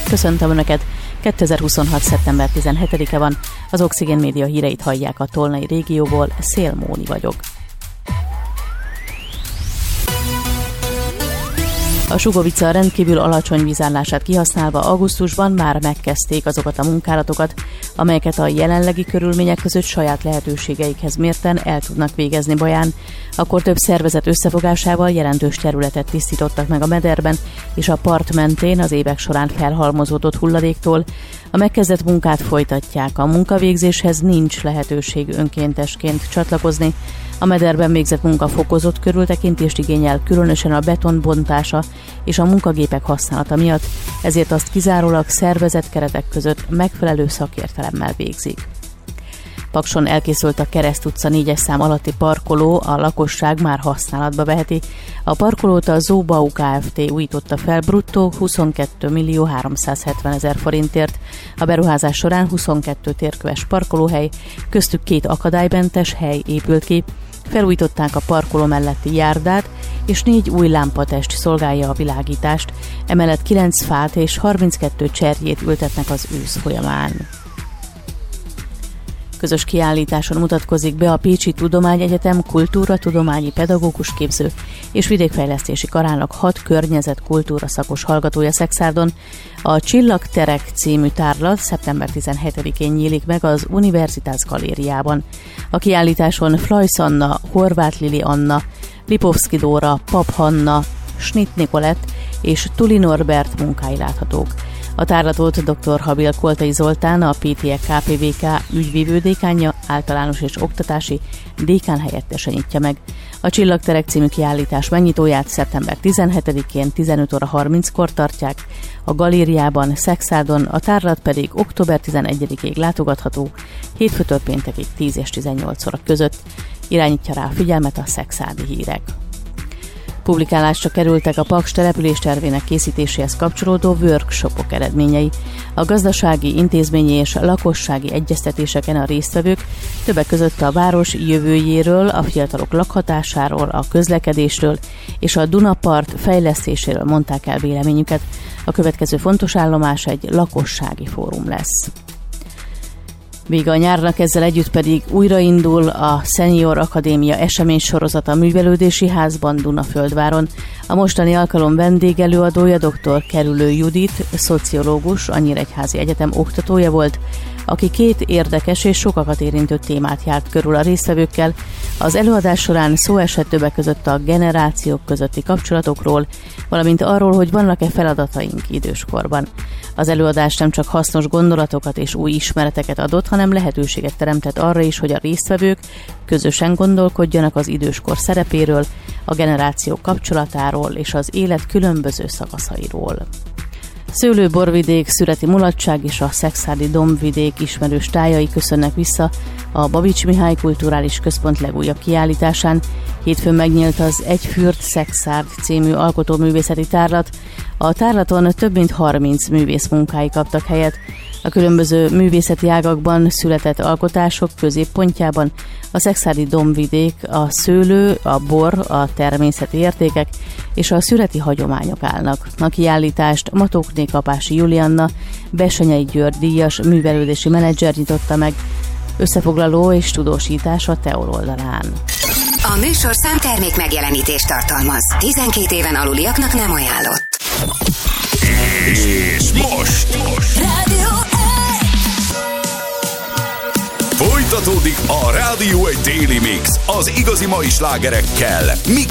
Köszöntöm Önöket! 2026. szeptember 17-e van, az Oxigén Média híreit hallják a Tolnai régióból, Szél Móni vagyok. A Sugovica rendkívül alacsony vízállását kihasználva augusztusban már megkezdték azokat a munkálatokat, amelyeket a jelenlegi körülmények között saját lehetőségeikhez mérten el tudnak végezni Baján. Akkor több szervezet összefogásával jelentős területet tisztítottak meg a mederben és a part mentén az évek során felhalmozódott hulladéktól. A megkezdett munkát folytatják, a munkavégzéshez nincs lehetőség önkéntesként csatlakozni. A mederben végzett munka fokozott körültekintést igényel, különösen a beton bontása és a munkagépek használata miatt, ezért azt kizárólag szervezett keretek között megfelelő szakértelemmel végzik. Pakson elkészült a Kereszt utca 4-es szám alatti parkoló, a lakosság már használatba veheti. A parkolót a Zóbau Kft. Újította fel bruttó 22.370.000 forintért. A beruházás során 22 térköves parkolóhely, köztük 2 akadálymentes hely épült ki. Felújították a parkoló melletti járdát, és 4 új lámpatest szolgálja a világítást, emellett 9 fát és 32 cserjét ültetnek az ősz folyamán. Közös kiállításon mutatkozik be a Pécsi Tudományegyetem kultúra-tudományi pedagógus képző és vidékfejlesztési karának 6 környezet-kultúra szakos hallgatója Szexárdon. A Csillagterek című tárlat szeptember 17-én nyílik meg az Universitás galériában. A kiállításon Flajsz Anna, Horváth Lili Anna, Lipovszki Dóra, Pap Hanna, Schnitt Nikolett és Tuli Norbert munkái láthatók. A tárlatot dr. Habil Koltai Zoltán, a PTE KPVK ügyvívő dékánja, általános és oktatási dékán helyettese nyitja meg. A Csillagterek című kiállítás megnyitóját szeptember 17-én 15 óra 30-kor tartják a galériában, Szexárdon, a tárlat pedig október 11-ig látogatható, hétfőtől péntekig 10 és 18 óra között. Irányítja rá a figyelmet a Szexárdi Hírek. Publikálásra kerültek a Paks településtervének készítéséhez kapcsolódó workshopok eredményei. A gazdasági, intézményi és lakossági egyeztetéseken a résztvevők többek között a város jövőjéről, a fiatalok lakhatásáról, a közlekedésről és a Dunapart fejlesztéséről mondták el véleményüket. A következő fontos állomás egy lakossági fórum lesz. Vége a nyárnak, ezzel együtt pedig újraindul a Senior Akadémia eseménysorozata a Művelődési Házban Dunaföldváron. A mostani alkalom vendégelőadója dr. Kerülő Judit, szociológus, a Nyíregyházi Egyetem oktatója volt, aki 2 érdekes és sokakat érintő témát járt körül a résztvevőkkel. Az előadás során szó esett többek között a generációk közötti kapcsolatokról, valamint arról, hogy vannak-e feladataink időskorban. Az előadás nem csak hasznos gondolatokat és új ismereteket adott, hanem lehetőséget teremtett arra is, hogy a résztvevők közösen gondolkodjanak az időskor szerepéről, a generációk kapcsolatáról és az élet különböző szakaszairól. Szőlő-borvidék, szüreti mulatság és a szexárdi dombvidék ismerős tájai köszönnek vissza a Babics Mihály Kulturális Központ legújabb kiállításán. Hétfőn megnyílt az Egy fürt Szexárd című alkotóművészeti tárlat. A tárlaton több mint 30 művész munkái kaptak helyet. A különböző művészeti ágakban született alkotások középpontjában a szexárdi dombvidék, a szőlő, a bor, a természeti értékek és a szüreti hagyományok állnak. A kiállítást Matókné Kapási Julianna, Bessenyei György díjas művelődési menedzser nyitotta meg. Összefoglaló és tudósítás a Teor oldalán. A műsorszám termék megjelenítést tartalmaz. 12 éven aluliaknak nem ajánlott. És most Rádió 1! folytatódik a Rádió 1 Daily Mix az igazi mai slágerekkel,